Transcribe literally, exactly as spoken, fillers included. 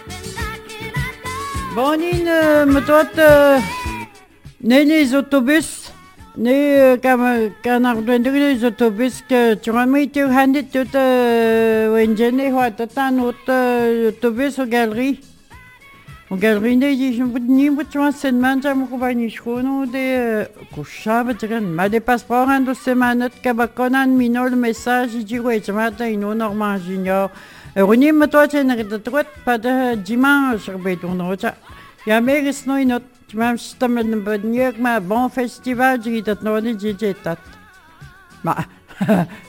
Bon, in, me doit, euh, né les autobus, né, quand, quand on redoit les autobus, que tu remets tu handit tout, euh, Wenjene, ou tout un autre autobus aux galeries. Aux galeries, ne, je me dis, mais tu vois, c'est demain, j'ai mon compagnie, je connais des, couchas, mais tu vois, mais des passeports, un de ces manettes, qu'abacon, un minot, le message, je dis, ouais, ce matin, il nous, Normand Junior. Runi, mais toi, tu n'as pas de pas de dimanche, je vais tourner, il y a mais c'est non une autre, tu m'as dit que je me bon festival, j'ai dit que non, j'ai dit que